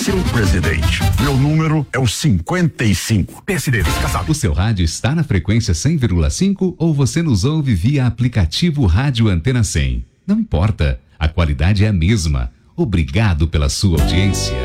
seu presidente. Meu número é o 55. PSD, descasado. O seu rádio está na frequência 100,5 ou você nos ouve via aplicativo Rádio Antena 100? Não importa, a qualidade é a mesma. Obrigado pela sua audiência.